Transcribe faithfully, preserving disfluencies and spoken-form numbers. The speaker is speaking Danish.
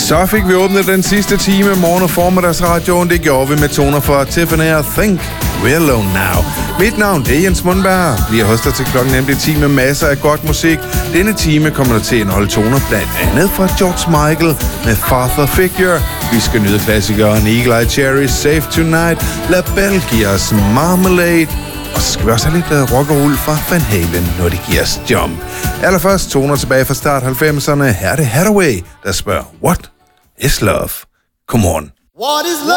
Så fik vi åbnet den sidste time morgen- og formiddagsradioen. Det gjorde vi med toner fra Tiffany og Think We're Alone Now. Mit navn det er Jens Mundberg. Vi er hos dig til klokken nemlig time med masser af godt musik. Denne time kommer der til at indeholde toner blandt andet fra George Michael med Father Figure. Vi skal nyde klassikeren Eagle Eye Cherry, Safe Tonight, La Belle giver os Marmalade. Og så skal vi også have lidt rock og roll fra Van Halen, når det giver os Jump. Allerførst toner tilbage fra start halvfemserne. Her er det Hathaway, der spørger, What is love? Come on. What is love?